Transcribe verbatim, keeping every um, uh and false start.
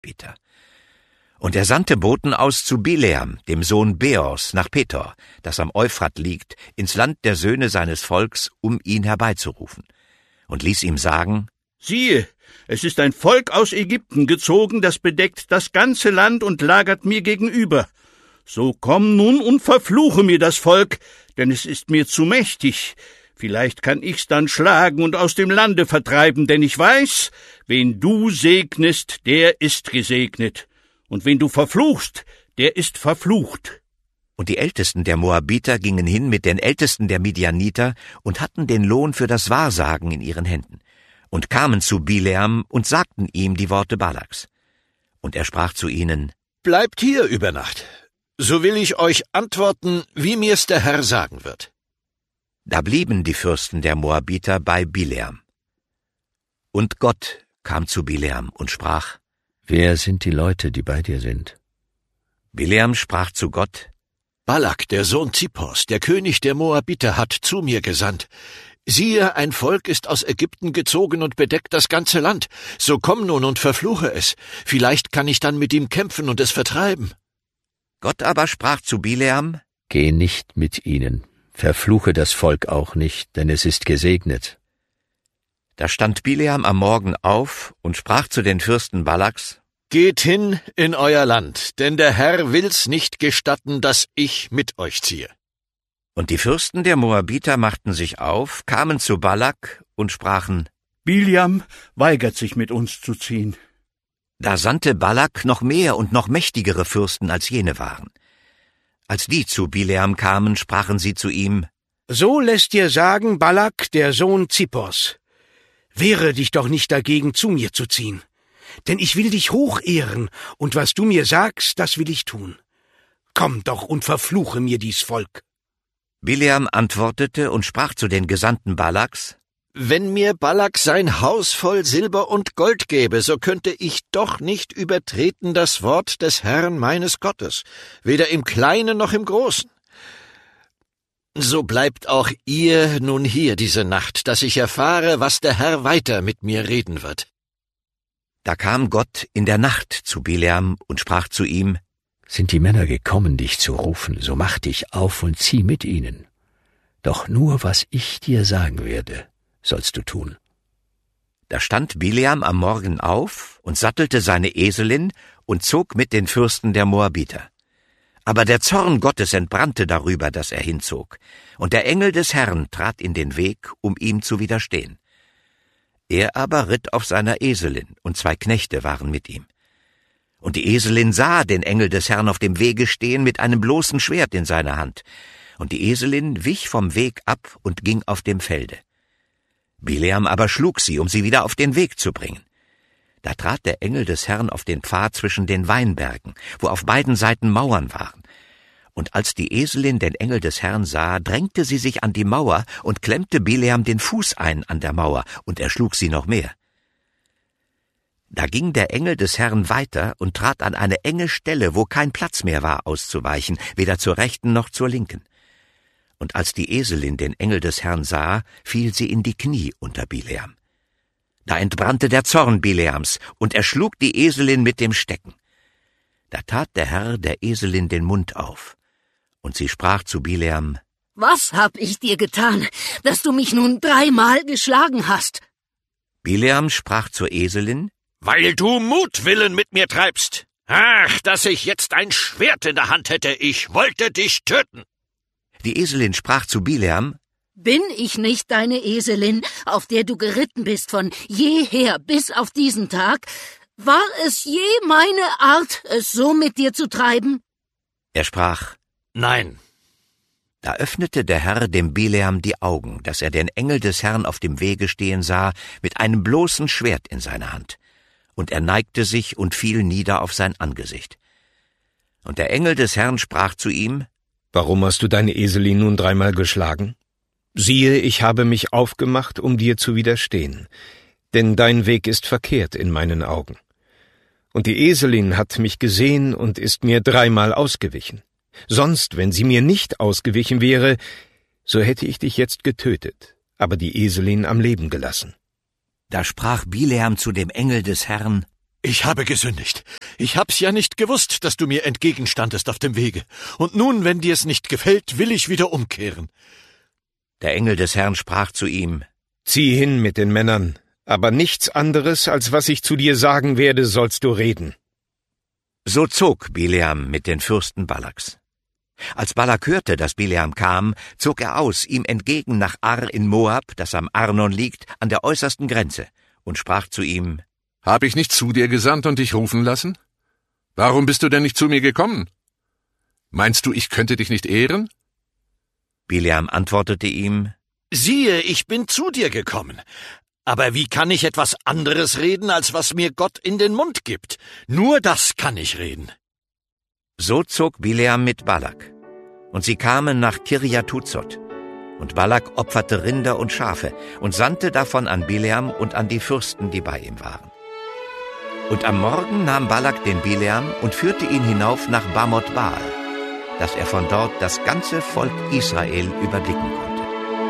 Moabiter. Und er sandte Boten aus zu Bileam, dem Sohn Beors, nach Petor, das am Euphrat liegt, ins Land der Söhne seines Volks, um ihn herbeizurufen, und ließ ihm sagen: Siehe, es ist ein Volk aus Ägypten gezogen, das bedeckt das ganze Land und lagert mir gegenüber. So komm nun und verfluche mir das Volk, denn es ist mir zu mächtig. Vielleicht kann ich's dann schlagen und aus dem Lande vertreiben, denn ich weiß, wen du segnest, der ist gesegnet. Und wen du verfluchst, der ist verflucht. Und die Ältesten der Moabiter gingen hin mit den Ältesten der Midianiter und hatten den Lohn für das Wahrsagen in ihren Händen und kamen zu Bileam und sagten ihm die Worte Balaks. Und er sprach zu ihnen: Bleibt hier über Nacht, so will ich euch antworten, wie mir's der Herr sagen wird. Da blieben die Fürsten der Moabiter bei Bileam. Und Gott kam zu Bileam und sprach: Wer sind die Leute, die bei dir sind? Bileam sprach zu Gott: Balak, der Sohn Zippors, der König der Moabiter, hat zu mir gesandt. Siehe, ein Volk ist aus Ägypten gezogen und bedeckt das ganze Land. So komm nun und verfluche es. Vielleicht kann ich dann mit ihm kämpfen und es vertreiben. Gott aber sprach zu Bileam: Geh nicht mit ihnen, verfluche das Volk auch nicht, denn es ist gesegnet. Da stand Bileam am Morgen auf und sprach zu den Fürsten Balaks: Geht hin in euer Land, denn der Herr will's nicht gestatten, dass ich mit euch ziehe. Und die Fürsten der Moabiter machten sich auf, kamen zu Balak und sprachen: Bileam weigert sich, mit uns zu ziehen. Da sandte Balak noch mehr und noch mächtigere Fürsten, als jene waren. Als die zu Bileam kamen, sprachen sie zu ihm: So lässt dir sagen, Balak, der Sohn Zippors: Wehre dich doch nicht dagegen, zu mir zu ziehen. Denn ich will dich hochehren, und was du mir sagst, das will ich tun. Komm doch und verfluche mir dies Volk. Bileam antwortete und sprach zu den Gesandten Balaks: Wenn mir Balak sein Haus voll Silber und Gold gäbe, so könnte ich doch nicht übertreten das Wort des Herrn meines Gottes, weder im Kleinen noch im Großen. So bleibt auch ihr nun hier diese Nacht, dass ich erfahre, was der Herr weiter mit mir reden wird. Da kam Gott in der Nacht zu Bileam und sprach zu ihm: Sind die Männer gekommen, dich zu rufen, so mach dich auf und zieh mit ihnen. Doch nur, was ich dir sagen werde, sollst du tun. Da stand Bileam am Morgen auf und sattelte seine Eselin und zog mit den Fürsten der Moabiter. Aber der Zorn Gottes entbrannte darüber, dass er hinzog, und der Engel des Herrn trat in den Weg, um ihm zu widerstehen. Er aber ritt auf seiner Eselin, und zwei Knechte waren mit ihm. Und die Eselin sah den Engel des Herrn auf dem Wege stehen mit einem bloßen Schwert in seiner Hand, und die Eselin wich vom Weg ab und ging auf dem Felde. Bileam aber schlug sie, um sie wieder auf den Weg zu bringen. Da trat der Engel des Herrn auf den Pfad zwischen den Weinbergen, wo auf beiden Seiten Mauern waren. Und als die Eselin den Engel des Herrn sah, drängte sie sich an die Mauer und klemmte Bileam den Fuß ein an der Mauer, und er schlug sie noch mehr. Da ging der Engel des Herrn weiter und trat an eine enge Stelle, wo kein Platz mehr war, auszuweichen, weder zur rechten noch zur linken. Und als die Eselin den Engel des Herrn sah, fiel sie in die Knie unter Bileam. Da entbrannte der Zorn Bileams, und er schlug die Eselin mit dem Stecken. Da tat der Herr der Eselin den Mund auf, und sie sprach zu Bileam: Was hab ich dir getan, dass du mich nun dreimal geschlagen hast? Bileam sprach zur Eselin: Weil du Mutwillen mit mir treibst. Ach, dass ich jetzt ein Schwert in der Hand hätte, ich wollte dich töten. Die Eselin sprach zu Bileam: Bin ich nicht deine Eselin, auf der du geritten bist von jeher bis auf diesen Tag? War es je meine Art, es so mit dir zu treiben? Er sprach: Nein. Da öffnete der Herr dem Bileam die Augen, dass er den Engel des Herrn auf dem Wege stehen sah, mit einem bloßen Schwert in seiner Hand. Und er neigte sich und fiel nieder auf sein Angesicht. Und der Engel des Herrn sprach zu ihm: Warum hast du deine Eselin nun dreimal geschlagen? Siehe, ich habe mich aufgemacht, um dir zu widerstehen, denn dein Weg ist verkehrt in meinen Augen. Und die Eselin hat mich gesehen und ist mir dreimal ausgewichen. Sonst, wenn sie mir nicht ausgewichen wäre, so hätte ich dich jetzt getötet, aber die Eselin am Leben gelassen. Da sprach Bileam zu dem Engel des Herrn: Ich habe gesündigt. Ich hab's ja nicht gewusst, dass du mir entgegenstandest auf dem Wege. Und nun, wenn dir's nicht gefällt, will ich wieder umkehren. Der Engel des Herrn sprach zu ihm: Zieh hin mit den Männern, aber nichts anderes, als was ich zu dir sagen werde, sollst du reden. So zog Bileam mit den Fürsten Balaks. Als Balak hörte, dass Bileam kam, zog er aus, ihm entgegen nach Ar in Moab, das am Arnon liegt, an der äußersten Grenze, und sprach zu ihm: Hab ich nicht zu dir gesandt und dich rufen lassen? Warum bist du denn nicht zu mir gekommen? Meinst du, ich könnte dich nicht ehren? Bileam antwortete ihm: Siehe, ich bin zu dir gekommen. Aber wie kann ich etwas anderes reden, als was mir Gott in den Mund gibt? Nur das kann ich reden. So zog Bileam mit Balak. Und sie kamen nach Kirjatuzot. Und Balak opferte Rinder und Schafe und sandte davon an Bileam und an die Fürsten, die bei ihm waren. Und am Morgen nahm Balak den Bileam und führte ihn hinauf nach Bamot Baal, dass er von dort das ganze Volk Israel überblicken konnte.